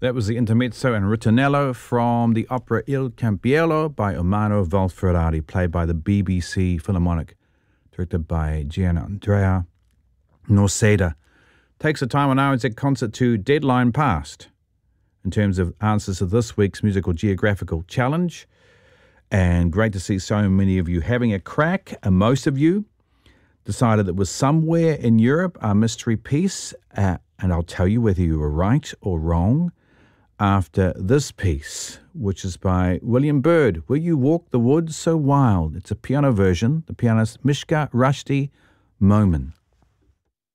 That was the intermezzo and ritornello from the opera Il Campiello by Umano Valferrari, played by the BBC Philharmonic, directed by Gianandrea Noseda. Takes the time on RNZ Concert to deadline passed in terms of answers to this week's musical geographical challenge. And great to see so many of you having a crack. And most of you decided it was somewhere in Europe, a mystery piece. And I'll tell you whether you were right or wrong after this piece, which is by William Byrd, Will You Walk the Woods So Wild? It's a piano version. The pianist Mishka Rushdie Momin.